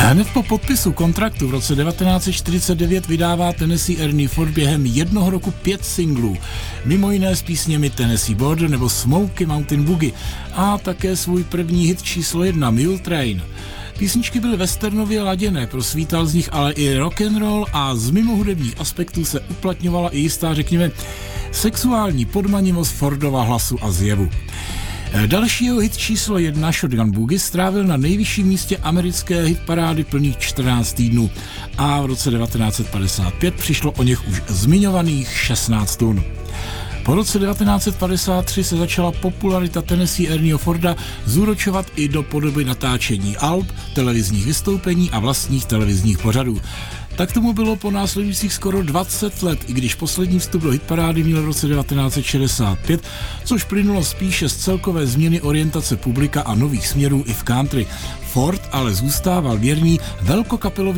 Hned po podpisu kontraktu v roce 1949 vydává Tennessee Ernie Ford během jednoho roku 5 singlů, mimo jiné s písněmi Tennessee Border nebo Smoky Mountain Boogie a také svůj první hit číslo 1 Mule Train. Písničky byly westernově laděné, prosvítal z nich ale i rock and roll a z mimohudebních aspektů se uplatňovala i jistá, řekněme, sexuální podmanivost Fordova hlasu a zjevu. Dalšího hit číslo 1 Shotgun Boogie strávil na nejvyšším místě americké hitparády plných 14 týdnů a v roce 1955 přišlo o něch už zmiňovaných 16 tun. Po roce 1953 se začala popularita Tennessee Ernieho Forda zúročovat i do podoby natáčení alb, televizních vystoupení a vlastních televizních pořadů. Tak tomu bylo po následujících skoro 20 let, i když poslední vstup do hitparády měl v roce 1965, což plynulo spíše z celkové změny orientace publika a nových směrů i v country. Ford ale zůstával věrný velkokapelový